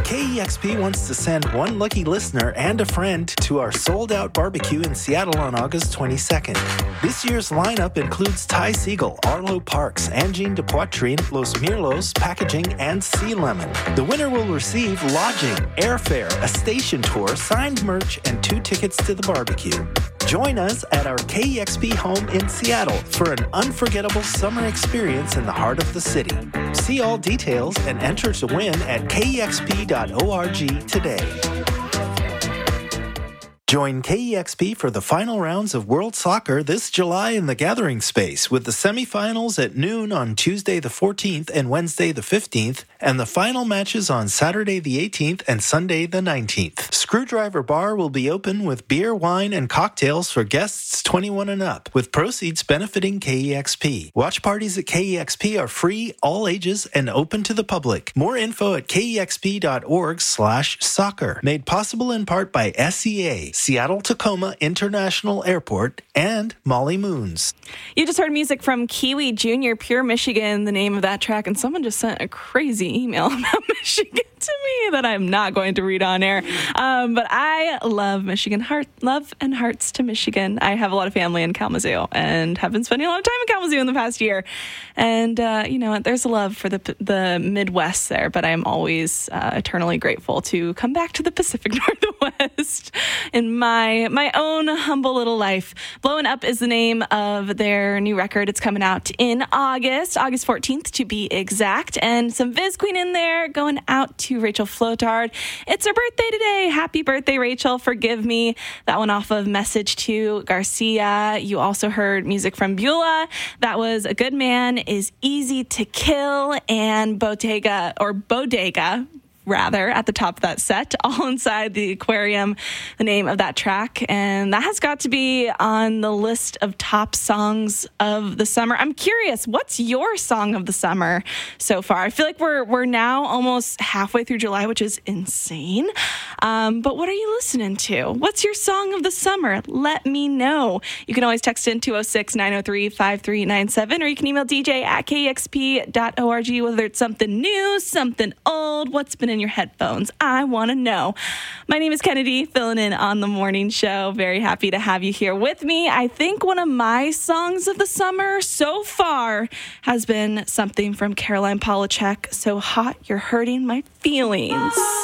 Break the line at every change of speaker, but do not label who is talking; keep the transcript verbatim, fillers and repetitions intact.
K E X P wants to send one lucky listener and a friend to our sold-out barbecue in Seattle on August twenty-second. This year's lineup includes Ty Siegel, Arlo Parks, Angine de Poitrine, Los Mirlos, Packaging, and Sea Lemon. The winner will receive lodging, airfare, a station tour, signed merch, and two tickets to the barbecue. Join us at our K E X P home in Seattle for an unforgettable summer experience in the heart of the city. See all details and enter to win at K E X P dot org today. Join K E X P for the final rounds of World Soccer this July in the Gathering Space, with the semifinals at noon on Tuesday the fourteenth and Wednesday the fifteenth, and the final matches on Saturday the eighteenth and Sunday the nineteenth. Screwdriver Bar will be open with beer, wine, and cocktails for guests twenty-one and up, with proceeds benefiting K E X P. Watch parties at K E X P are free, all ages, and open to the public. More info at K E X P dot org slash soccer. Made possible in part by S E A, Seattle-Tacoma International Airport, and Molly Moons.
You just heard music from Kiwi Junior, Pure Michigan, the name of that track, and someone just sent a crazy email about Michigan to me that I'm not going to read on air. Um, but I love Michigan. Heart, love and hearts to Michigan. I have a lot of family in Kalamazoo and have been spending a lot of time in Kalamazoo in the past year. And, uh, you know, there's a love for the the Midwest there, but I'm always uh, eternally grateful to come back to the Pacific Northwest in my my own humble little life. Blowin' Up is the name of their new record. It's coming out in August, August fourteenth to be exact. And some Viz Queen in there going out to Rachel Flotard. It's her birthday today. Happy birthday, Rachel. Forgive me. That one off of Message to Garcia. You also heard music from Beulah. That was A Good Man Is Easy to Kill, and Bodega, or Bodega, rather, at the top of that set, All Inside the Aquarium, the name of that track. And that has got to be on the list of top songs of the summer. I'm curious, what's your song of the summer so far? I feel like we're we're now almost halfway through July, which is insane. Um, but what are you listening to? What's your song of the summer? Let me know. You can always text in two oh six, nine oh three, five three nine seven, or you can email D J at K E X P dot org, whether it's something new, something old, what's been in your headphones. I want to know. My name is Kennedy, filling in on the morning show. Very happy to have you here with me. I think one of my songs of the summer so far has been something from Caroline Polachek, So Hot You're Hurting My Feelings.